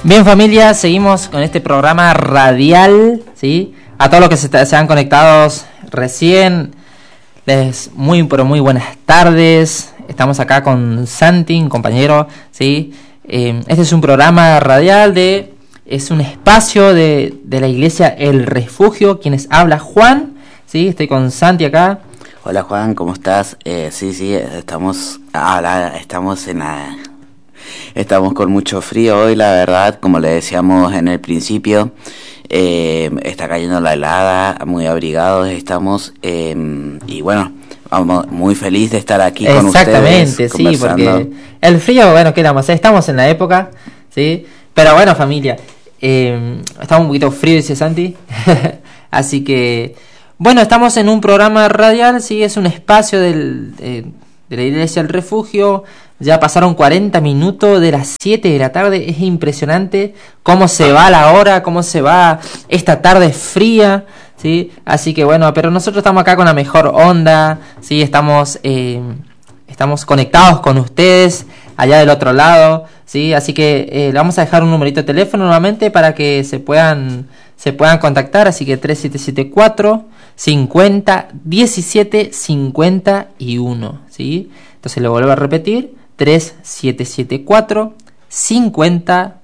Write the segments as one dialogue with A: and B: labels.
A: Bien, familia, seguimos con este programa radial, ¿sí? A todos los que se han conectado recién, muy buenas tardes. Estamos acá con Santi, un compañero, ¿sí? Este es un programa radial es un espacio de la iglesia El Refugio. Quienes habla Juan, ¿sí? Estoy con Santi acá.
B: Hola Juan, ¿cómo estás? Sí, estamos estamos con mucho frío hoy, la verdad, como le decíamos en el principio. Está cayendo la helada, muy abrigados estamos, y bueno, vamos muy feliz de estar aquí con ustedes.
A: Exactamente, sí, porque el frío, bueno, ¿qué vamos a hacer? Estamos en la época, ¿sí? Pero bueno, familia, está un poquito frío, dice Santi, así que, bueno, estamos en un programa radial, sí, es un espacio de la iglesia El Refugio. Ya pasaron 40 minutos de las 7 de la tarde. Es impresionante cómo se va la hora, cómo se va esta tarde fría, ¿sí? Así que bueno, pero nosotros estamos acá con la mejor onda, ¿sí? Estamos conectados con ustedes allá del otro lado, ¿sí? Así que le vamos a dejar un numerito de teléfono nuevamente para que se puedan contactar. Así que 3774 50 17 51, ¿sí? Entonces lo vuelvo a repetir. 3774 50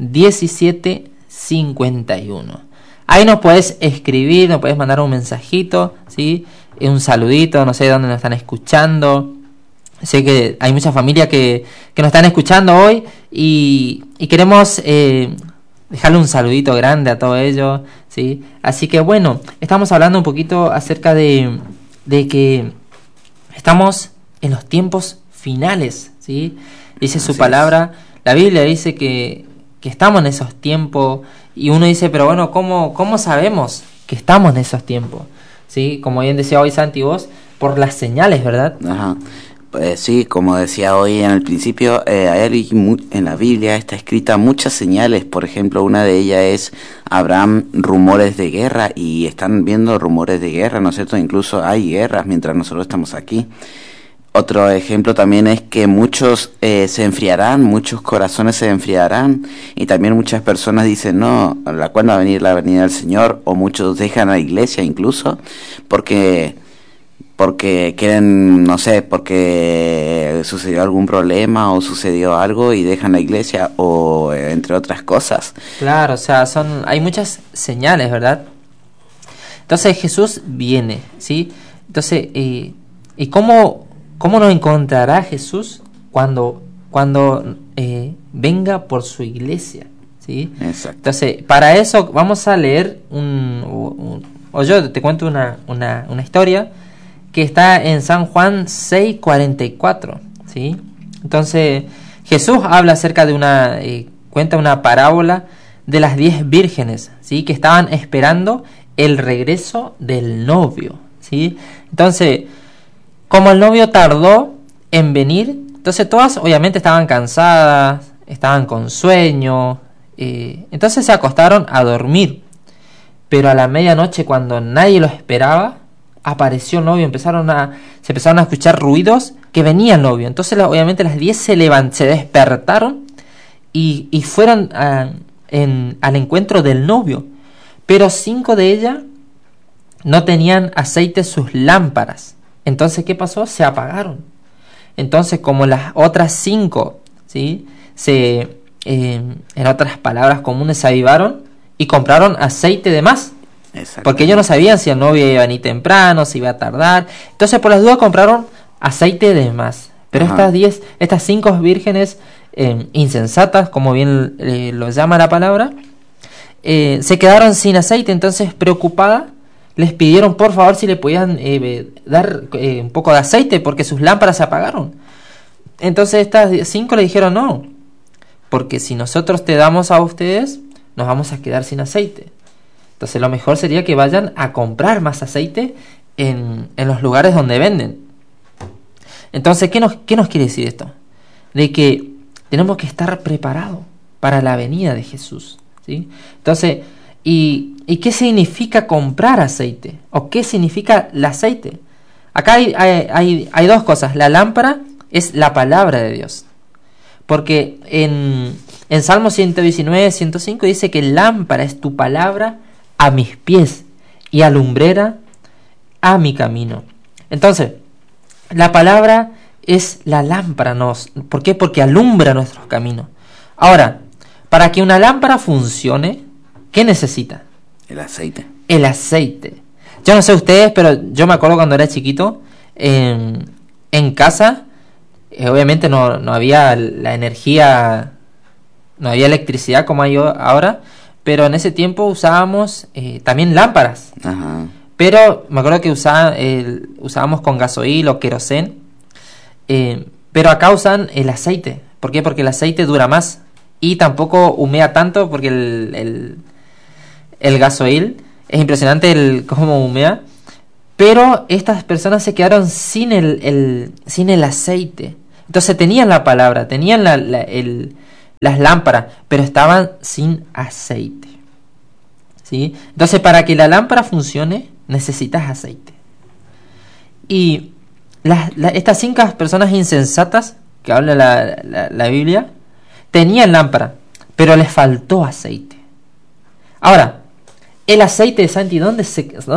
A: 17 51. Ahí nos puedes escribir, nos puedes mandar un mensajito, ¿sí? Un saludito, no sé de dónde nos están escuchando. Sé que hay mucha familia que nos están escuchando hoy y queremos dejarle un saludito grande a todos ellos, ¿sí? Así que bueno, estamos hablando un poquito acerca de que estamos en los tiempos finales, ¿sí? Dice su palabra, la Biblia dice que estamos en esos tiempos, y uno dice, pero bueno, ¿cómo sabemos que estamos en esos tiempos? ¿Sí? Como bien decía hoy Santi vos, por las señales, ¿verdad?
B: Ajá. Pues sí, como decía hoy en el principio, en la Biblia está escrita muchas señales. Por ejemplo, una de ellas es habrán rumores de guerra, y están viendo rumores de guerra, ¿no es cierto? Incluso hay guerras mientras nosotros estamos aquí. Otro ejemplo también es que muchos se enfriarán, muchos corazones se enfriarán, y también muchas personas dicen, no, ¿cuándo va a venir la venida del Señor? O muchos dejan la iglesia incluso, porque quieren, no sé, porque sucedió algún problema o sucedió algo y dejan la iglesia, o entre otras cosas.
A: Claro, o sea, hay muchas señales, ¿verdad? Entonces Jesús viene, ¿sí? Entonces, ¿y cómo nos encontrará Jesús cuando venga por su iglesia? ¿Sí?
B: Exacto.
A: Entonces, para eso vamos a leer yo te cuento una historia que está en San Juan 6:44, ¿sí? Entonces, Jesús habla acerca de cuenta una parábola de las 10 vírgenes, ¿sí? Que estaban esperando el regreso del novio, ¿sí? Entonces, como el novio tardó en venir, entonces todas obviamente estaban cansadas, estaban con sueño, entonces se acostaron a dormir. Pero a la medianoche, cuando nadie lo esperaba, apareció el novio, se empezaron a escuchar ruidos que venía el novio. Entonces obviamente las 10 se despertaron y fueron al encuentro del novio. Pero 5 de ellas no tenían aceite en sus lámparas. Entonces, ¿qué pasó? Se apagaron. Entonces, como las otras 5, ¿sí? En otras palabras comunes, se avivaron y compraron aceite de más. Porque ellos no sabían si el novio iba a venir temprano, si iba a tardar. Entonces, por las dudas, compraron aceite de más. Pero estas 5 vírgenes insensatas, como bien lo llama la palabra, se quedaron sin aceite. Entonces, preocupadas, les pidieron por favor si le podían dar un poco de aceite, porque sus lámparas se apagaron. Entonces estas 5 le dijeron, no, porque si nosotros te damos a ustedes, nos vamos a quedar sin aceite. Entonces lo mejor sería que vayan a comprar más aceite en los lugares donde venden. Entonces, ¿qué nos quiere decir esto? De que tenemos que estar preparados para la venida de Jesús, ¿sí? Entonces, ¿y qué significa comprar aceite? ¿O qué significa el aceite? Acá hay dos cosas. La lámpara es la palabra de Dios. Porque en En Salmo 119, 105 dice que lámpara es tu palabra a mis pies y alumbrera a mi camino. Entonces, la palabra es la lámpara. ¿Por qué? Porque alumbra nuestros caminos. Ahora, para que una lámpara funcione, ¿qué necesita?
B: El aceite.
A: El aceite. Yo no sé ustedes, pero yo me acuerdo cuando era chiquito, en casa, obviamente no había la energía, no había electricidad como hay ahora, pero en ese tiempo usábamos también lámparas.
B: Ajá.
A: Pero me acuerdo que usábamos con gasoil o querosén, pero acá usan el aceite. ¿Por qué? Porque el aceite dura más y tampoco humea tanto, porque el gasoil es impresionante cómo humea. Pero estas personas se quedaron sin el aceite. Entonces tenían la palabra, tenían las lámparas, pero estaban sin aceite. ¿Sí? Entonces, para que la lámpara funcione, necesitas aceite. Y estas 5 personas insensatas que habla la Biblia tenían lámpara, pero les faltó aceite. Ahora, el aceite de Santi, ¿dónde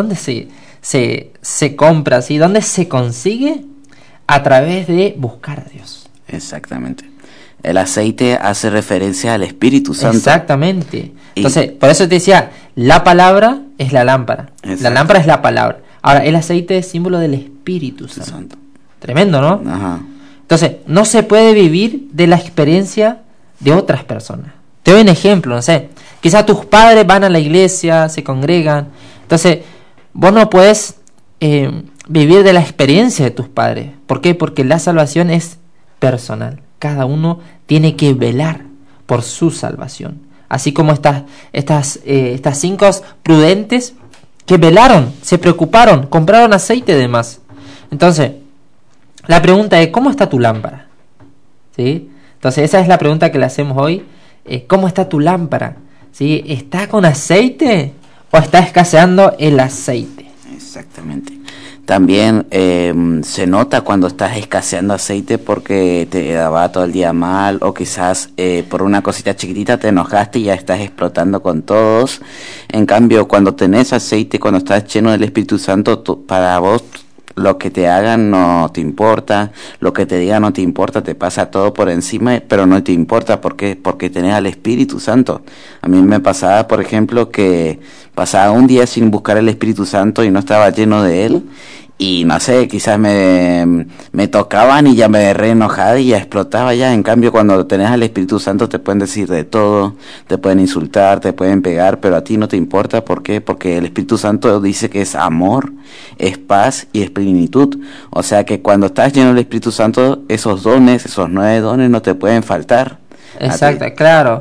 A: se compra? ¿Sí? ¿Dónde se consigue? A través de buscar a Dios.
B: Exactamente. El aceite hace referencia al Espíritu Santo.
A: Exactamente. Entonces, por eso te decía, la palabra es la lámpara. Exacto. La lámpara es la palabra. Ahora, el aceite es símbolo del Espíritu Santo. Tremendo, ¿no?
B: Ajá.
A: Entonces, no se puede vivir de la experiencia de otras personas. Te doy un ejemplo, no sé. Quizás tus padres van a la iglesia, se congregan. Entonces, vos no puedes vivir de la experiencia de tus padres. ¿Por qué? Porque la salvación es personal. Cada uno tiene que velar por su salvación. Así como estas 5 prudentes que velaron, se preocuparon, compraron aceite de más. Entonces, la pregunta es, ¿cómo está tu lámpara? ¿Sí? Entonces, esa es la pregunta que le hacemos hoy. ¿Cómo está tu lámpara? ¿Sí? ¿Está con aceite o está escaseando el aceite?
B: Exactamente. También se nota cuando estás escaseando aceite porque te va todo el día mal, o quizás por una cosita chiquitita te enojaste y ya estás explotando con todos. En cambio, cuando tenés aceite, cuando estás lleno del Espíritu Santo, para vos lo que te hagan no te importa, lo que te digan no te importa, te pasa todo por encima, pero no te importa. ¿Por qué? Porque tenés al Espíritu Santo. A mí me pasaba, por ejemplo, que pasaba un día sin buscar el Espíritu Santo y no estaba lleno de él, y no sé, quizás me tocaban y ya me re enojada y ya explotaba ya. En cambio, cuando tenés al Espíritu Santo te pueden decir de todo, te pueden insultar, te pueden pegar, pero a ti no te importa. ¿Por qué? Porque el Espíritu Santo dice que es amor, es paz y es plenitud. O sea que cuando estás lleno del Espíritu Santo, esos 9 dones no te pueden faltar.
A: Exacto, claro.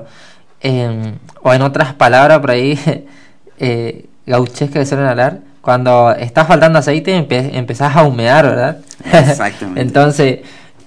A: O en otras palabras por ahí gauchescas que suelen hablar, cuando está faltando aceite empezás a humedar, ¿verdad?
B: Exactamente.
A: Entonces,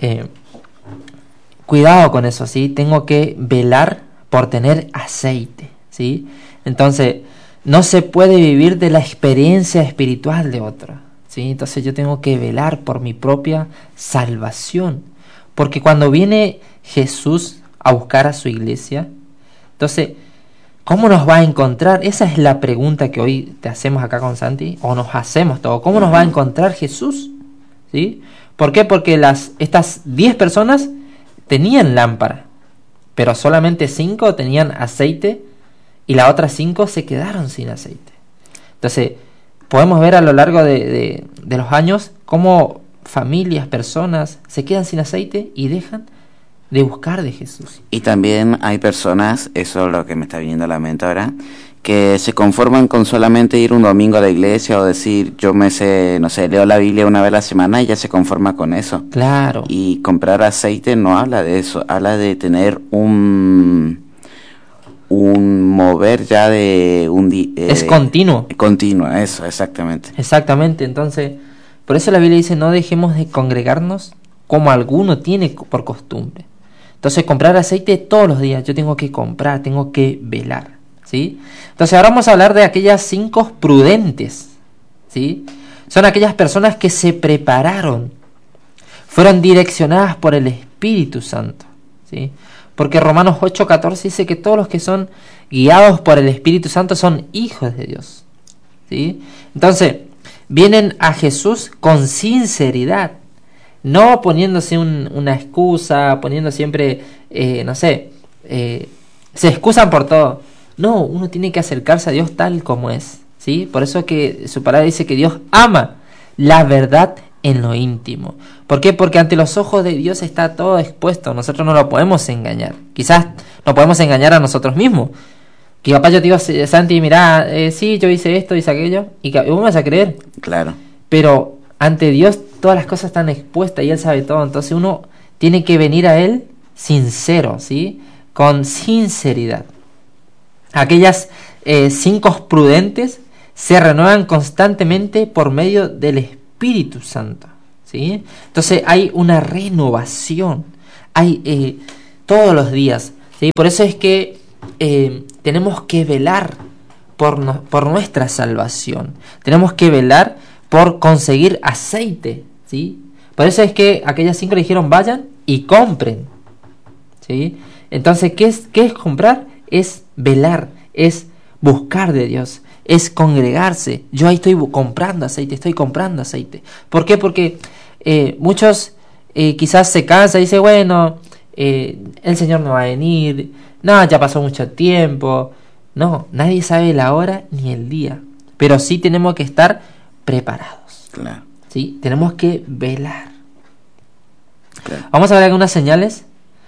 A: cuidado con eso, ¿sí? Tengo que velar por tener aceite, ¿sí? Entonces, no se puede vivir de la experiencia espiritual de otro, ¿sí? Entonces yo tengo que velar por mi propia salvación. Porque cuando viene Jesús a buscar a su iglesia, entonces, ¿cómo nos va a encontrar? Esa es la pregunta que hoy te hacemos acá con Santi, o nos hacemos todo. ¿Cómo nos va a encontrar Jesús? ¿Sí? ¿Por qué? Porque estas 10 personas tenían lámpara, pero solamente 5 tenían aceite y las otras 5 se quedaron sin aceite. Entonces, podemos ver a lo largo de los años cómo familias, personas se quedan sin aceite y dejan de buscar de Jesús.
B: Y también hay personas, eso es lo que me está viniendo a la mente ahora, que se conforman con solamente ir un domingo a la iglesia o decir, yo me sé, no sé, leo la Biblia una vez a la semana y ya se conforma con eso.
A: Claro.
B: Y comprar aceite no habla de eso, habla de tener un mover ya de un día.
A: Es continuo.
B: Continuo, eso, exactamente.
A: Exactamente, entonces, por eso la Biblia dice, no dejemos de congregarnos como alguno tiene por costumbre. Entonces, comprar aceite todos los días, yo tengo que comprar, tengo que velar, ¿sí? Entonces, ahora vamos a hablar de aquellas 5 prudentes, ¿sí? Son aquellas personas que se prepararon, fueron direccionadas por el Espíritu Santo, ¿sí? porque Romanos 8:14 dice que todos los que son guiados por el Espíritu Santo son hijos de Dios, ¿sí? Entonces, vienen a Jesús con sinceridad, no poniéndose una excusa, poniendo siempre, se excusan por todo. No, uno tiene que acercarse a Dios tal como es, ¿sí? Por eso que su palabra dice que Dios ama la verdad en lo íntimo. ¿Por qué? Porque ante los ojos de Dios está todo expuesto. Nosotros no lo podemos engañar. Quizás no podemos engañar a nosotros mismos. Que papá, yo te digo, Santi, mirá, sí, yo hice esto, hice aquello, y vos me vas a creer.
B: Claro.
A: Pero ante Dios todas las cosas están expuestas y Él sabe todo. Entonces uno tiene que venir a Él sincero, ¿sí? Con sinceridad. Aquellas 5 prudentes se renuevan constantemente por medio del Espíritu Santo, ¿sí? Entonces hay una renovación, hay todos los días, ¿sí? Por eso es que tenemos que velar por nuestra salvación, tenemos que velar por conseguir aceite, ¿sí? Por eso es que aquellas 5 le dijeron vayan y compren, ¿sí? Entonces, ¿qué es comprar? Es velar, es buscar de Dios, es congregarse. Yo ahí estoy comprando aceite. ¿Por qué? Porque muchos quizás se cansan y dicen, bueno, el Señor no va a venir, no, ya pasó mucho tiempo. No, nadie sabe la hora ni el día, pero sí tenemos que estar preparados.
B: Claro.
A: ¿Sí? Tenemos que velar.
B: Claro.
A: Vamos a ver algunas señales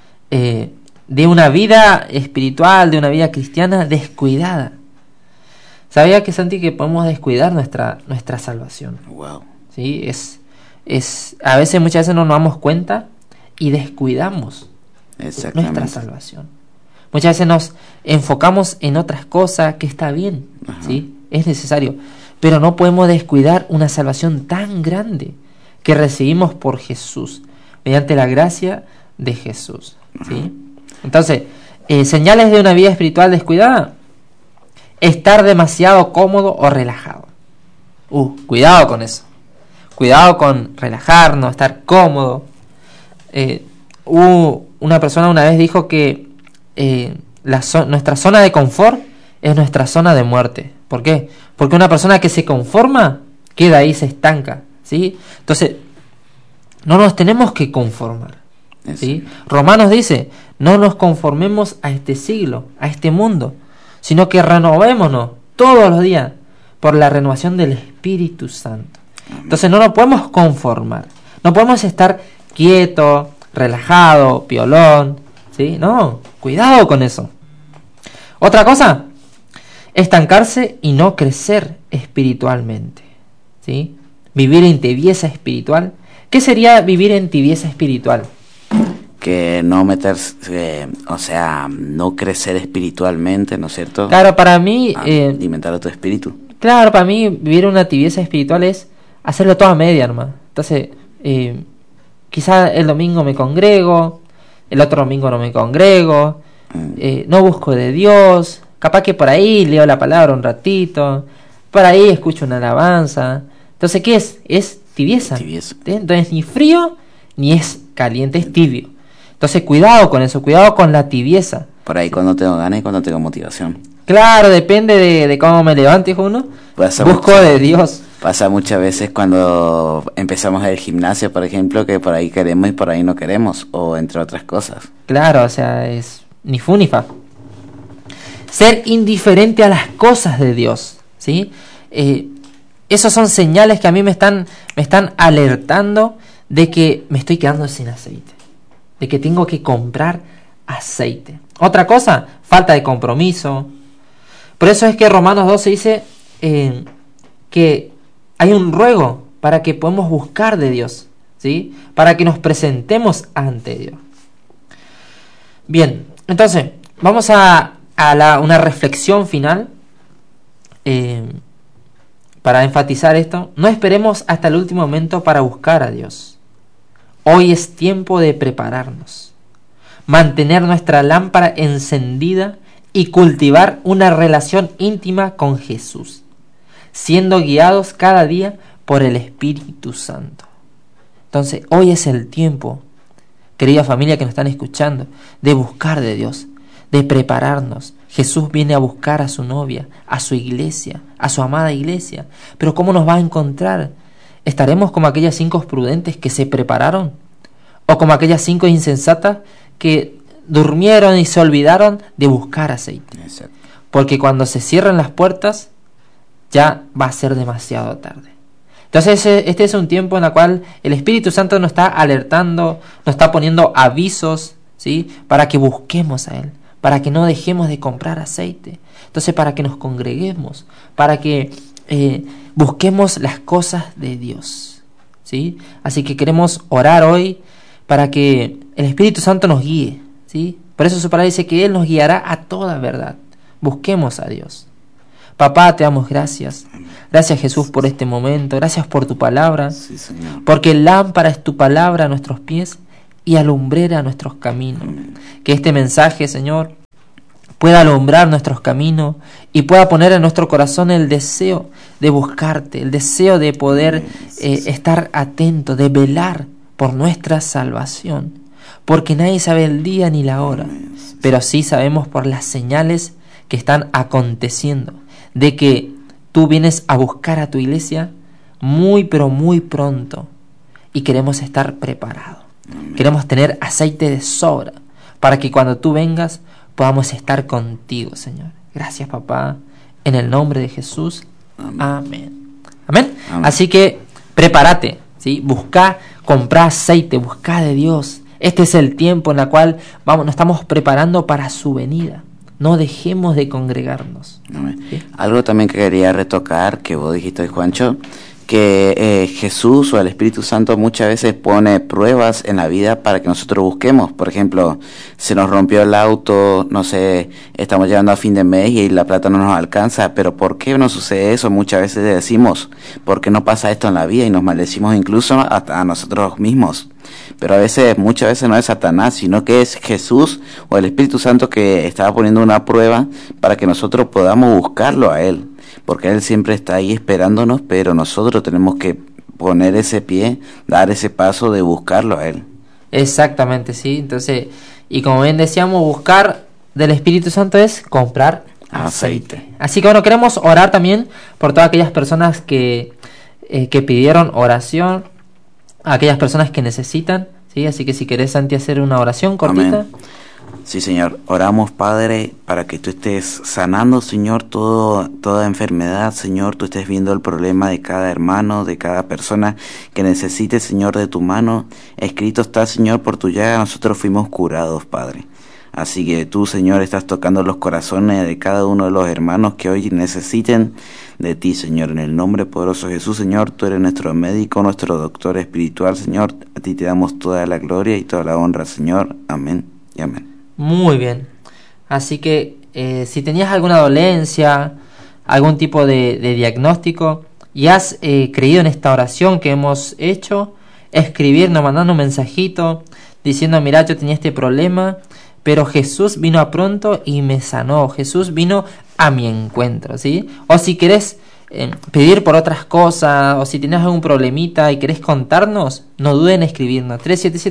A: de una vida espiritual, de una vida cristiana descuidada. ¿Sabía que, Santi, que podemos descuidar nuestra salvación?
B: Wow.
A: ¿Sí? A veces, muchas veces no nos damos cuenta y descuidamos nuestra salvación. Muchas veces nos enfocamos en otras cosas, que está bien, ¿sí? Es necesario, pero no podemos descuidar una salvación tan grande que recibimos por Jesús, mediante la gracia de Jesús, ¿sí? Entonces, señales de una vida espiritual descuidada: estar demasiado cómodo o relajado. Cuidado con eso. Cuidado con relajarnos, estar cómodo. Una persona una vez dijo que nuestra zona de confort es nuestra zona de muerte. ¿Por qué? Porque una persona que se conforma queda ahí, se estanca, ¿sí? Entonces, no nos tenemos que conformar, ¿sí? Romanos dice, no nos conformemos a este siglo, a este mundo, sino que renovémonos todos los días por la renovación del Espíritu Santo. Entonces no nos podemos conformar, no podemos estar quieto, relajado, piolón, ¿sí? No, cuidado con eso. Otra cosa, estancarse y no crecer espiritualmente, ¿sí? Vivir en tibieza espiritual. ¿Qué sería vivir en tibieza espiritual?
B: Que no meterse, no crecer espiritualmente, ¿no es cierto?
A: Claro, para mí...
B: alimentar a tu espíritu.
A: Claro, para mí vivir una tibieza espiritual es hacerlo todo a media, hermano. Entonces, quizá el domingo me congrego, el otro domingo no me congrego, no busco de Dios, capaz que por ahí leo la palabra un ratito, por ahí escucho una alabanza. Entonces, ¿qué es? Es tibieza. Entonces, ni frío ni es caliente, es tibio. Entonces, cuidado con eso, cuidado con la tibieza.
B: Por ahí cuando tengo ganas y cuando tengo motivación.
A: Claro, depende de cómo me levante, uno. Busco de Dios.
B: Pasa muchas veces cuando empezamos el gimnasio, por ejemplo, que por ahí queremos y por ahí no queremos, o entre otras cosas.
A: Claro, o sea, es ni fu ni fa. Ser indiferente a las cosas de Dios, ¿sí? Esos son señales que a mí me están alertando de que me estoy quedando sin aceite, de que tengo que comprar aceite. Otra cosa, falta de compromiso. Por eso es que Romanos 12 dice que hay un ruego para que podamos buscar de Dios, ¿sí? Para que nos presentemos ante Dios. Bien, entonces vamos a una reflexión final para enfatizar esto. No esperemos hasta el último momento para buscar a Dios. Hoy es tiempo de prepararnos, mantener nuestra lámpara encendida y cultivar una relación íntima con Jesús, siendo guiados cada día por el Espíritu Santo. Entonces, hoy es el tiempo querida familia que nos están escuchando, de buscar de Dios, de prepararnos. Jesús viene a buscar a su novia, a su iglesia, a su amada iglesia. Pero ¿cómo nos va a encontrar? ¿Estaremos como aquellas 5 prudentes que se prepararon? ¿O como aquellas 5 insensatas que durmieron y se olvidaron de buscar aceite?
B: Exacto.
A: Porque cuando se cierran las puertas, ya va a ser demasiado tarde. Entonces este es un tiempo en el cual el Espíritu Santo nos está alertando, nos está poniendo avisos, ¿sí? Para que busquemos a Él, para que no dejemos de comprar aceite. Entonces para que nos congreguemos, para que busquemos las cosas de Dios, ¿sí? Así que queremos orar hoy para que el Espíritu Santo nos guíe, ¿sí? Por eso su palabra dice que Él nos guiará a toda verdad. Busquemos a Dios. Papá, te damos gracias. Gracias, Jesús, por este momento. Gracias por tu palabra.
B: Sí, Señor.
A: Porque lámpara es tu palabra a nuestros pies y alumbrera a nuestros caminos.
B: Amén.
A: Que este mensaje, Señor, pueda alumbrar nuestros caminos y pueda poner en nuestro corazón el deseo de buscarte, el deseo de poder estar atento, de velar por nuestra salvación. Porque nadie sabe el día ni la hora, pero sí sabemos por las señales que están aconteciendo, de que tú vienes a buscar a tu iglesia muy pero muy pronto y queremos estar preparados.
B: Amén.
A: Queremos tener aceite de sobra para que cuando tú vengas podamos estar contigo, Señor. Gracias, papá, en el nombre de Jesús.
B: Amén.
A: Amén. Amén.
B: Amén.
A: Así que prepárate, ¿sí? Busca, compra aceite, busca de Dios. Este es el tiempo en el cual nos estamos preparando para su venida. No dejemos de congregarnos.
B: Amén.
A: ¿Sí?
B: Algo también que quería retocar, que vos dijiste, Juancho, que Jesús o el Espíritu Santo muchas veces pone pruebas en la vida para que nosotros busquemos. Por ejemplo, se nos rompió el auto, no sé, estamos llegando a fin de mes y la plata no nos alcanza, pero ¿por qué nos sucede eso? Muchas veces decimos, ¿por qué no pasa esto en la vida? Y nos maldecimos incluso hasta a nosotros mismos. Pero muchas veces no es Satanás, sino que es Jesús o el Espíritu Santo que estaba poniendo una prueba para que nosotros podamos buscarlo a Él. Porque Él siempre está ahí esperándonos, pero nosotros tenemos que poner ese pie, dar ese paso de buscarlo a Él.
A: Exactamente, sí. Entonces, y como bien decíamos, buscar del Espíritu Santo es comprar aceite. Así que bueno, queremos orar también por todas aquellas personas que pidieron oración, aquellas personas que necesitan, ¿sí? Así que si querés, Santi, hacer una oración cortita.
B: Amén. Sí, Señor, oramos, Padre, para que tú estés sanando, Señor, toda enfermedad, Señor, tú estés viendo el problema de cada hermano, de cada persona que necesite, Señor, de tu mano. Escrito está, Señor, por tu llaga nosotros fuimos curados, Padre. Así que tú, Señor, estás tocando los corazones de cada uno de los hermanos que hoy necesiten de ti, Señor. En el nombre poderoso de Jesús, Señor, tú eres nuestro médico, nuestro doctor espiritual, Señor. A ti te damos toda la gloria y toda la honra, Señor. Amén y amén.
A: Muy bien. Así que si tenías alguna dolencia, algún tipo de diagnóstico y has creído en esta oración que hemos hecho, escribirnos, mandando un mensajito diciendo, mira, yo tenía este problema, pero Jesús vino a pronto y me sanó. Jesús vino a mi encuentro, ¿sí? O si querés pedir por otras cosas, o si tienes algún problemita y querés contarnos, no duden en escribirnos.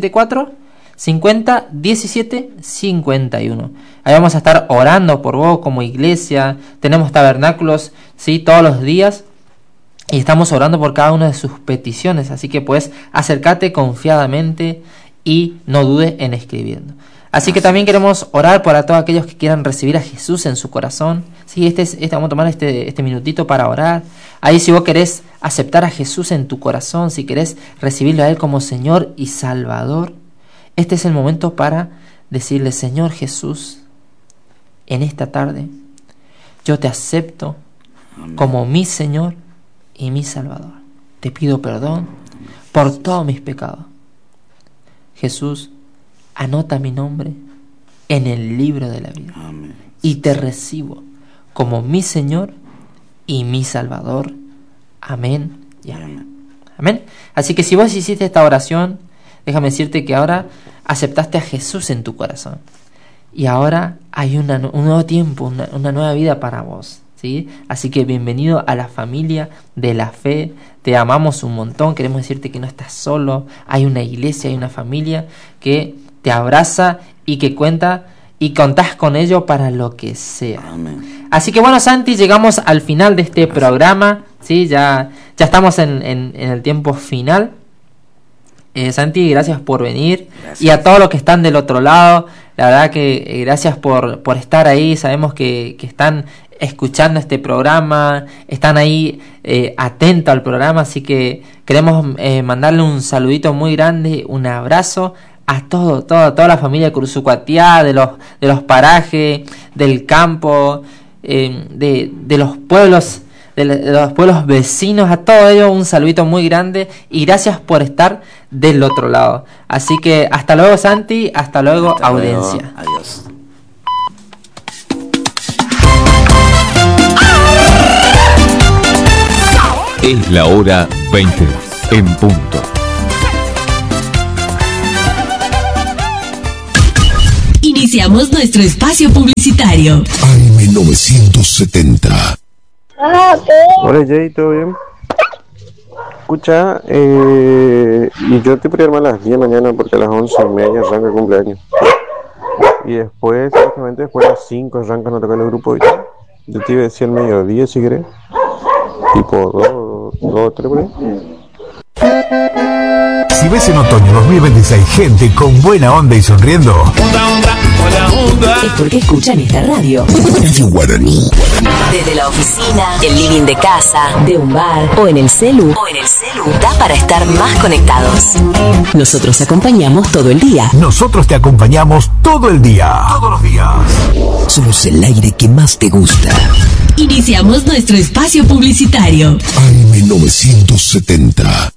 A: 3774-50-17-51. Ahí vamos a estar orando por vos como iglesia. Tenemos tabernáculos, ¿sí? Todos los días. Y estamos orando por cada una de sus peticiones. Así que puedes acercarte confiadamente y no dudes en escribirnos. Así que también queremos orar por todos aquellos que quieran recibir a Jesús en su corazón. Sí, vamos a tomar este minutito para orar. Ahí si vos querés aceptar a Jesús en tu corazón, si querés recibirlo a Él como Señor y Salvador, este es el momento para decirle, Señor Jesús, en esta tarde yo te acepto como mi Señor y mi Salvador. Te pido perdón por todos mis pecados. Jesús, anota mi nombre en el libro de la vida.
B: Amén.
A: Y te recibo como mi Señor y mi Salvador. Amén y amén. Amén. Así que si vos hiciste esta oración, déjame decirte que ahora aceptaste a Jesús en tu corazón. Y ahora hay un nuevo tiempo, una nueva vida para vos, ¿sí? Así que bienvenido a la familia de la fe. Te amamos un montón. Queremos decirte que no estás solo. Hay una iglesia, hay una familia que te abraza y que cuenta y contás con ello para lo que sea.
B: Amén.
A: Así que bueno, Santi, llegamos al final de este programa, ¿sí? Ya estamos en el tiempo final. Santi, gracias por venir.
B: Gracias.
A: Y a todos los que están del otro lado, la verdad que gracias por estar ahí. Sabemos que están escuchando este programa, están ahí atentos al programa, así que queremos mandarle un saludito muy grande, un abrazo a toda la familia de Curuzucuatiá, de los parajes, del campo, de los pueblos, de los pueblos vecinos, a todos ellos un saludito muy grande y gracias por estar del otro lado. Así que hasta luego, Santi, hasta luego, audiencia.
B: Luego. Adiós.
C: Es la hora 20 en punto.
D: Iniciamos nuestro espacio publicitario.
E: AM970.
F: Hola Jay, ¿todo bien? Escucha, y yo te podría armar a las 10 de la mañana porque a las 11:30 arranca el cumpleaños. Y después, exactamente después a las 5 arrancan a tocar el grupo y tal. Yo te iba a decir al mediodía si querés. Tipo 2, 3 por ahí.
E: Si ves en otoño 2026 gente con buena onda y sonriendo,
D: Es porque escuchan esta radio.
E: Radio Guaraní.
D: Desde la oficina, el living de casa, de un bar o en el celu. Da para estar más conectados. Nosotros acompañamos todo el día.
E: Nosotros te acompañamos todo el día. Todos los días. Somos el aire que más te gusta.
D: Iniciamos nuestro espacio publicitario.
E: AM970.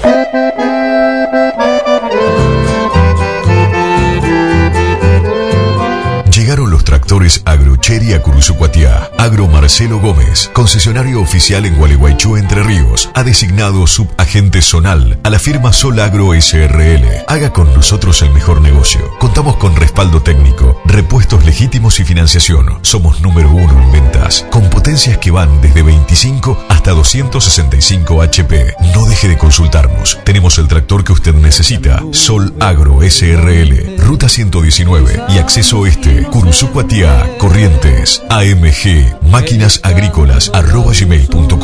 E: Llegaron los tractores Agrocheri a Curuzucuatiá. Agro Marcelo Gómez, concesionario oficial en Gualeguaychú, Entre Ríos, ha designado subagente zonal a la firma Sol Agro SRL. Haga con nosotros el mejor negocio. Contamos con respaldo técnico, repuestos legítimos y financiación. Somos número 1 en ventas, con potencias que van desde 25 hasta 265 HP. No deje de consultarnos. Tenemos el tractor que usted necesita. Sol Agro SRL, Ruta 119 y Acceso Oeste, Curuzucuatiá, Corrientes. AMG, máquinasagrícolas@gmail.com.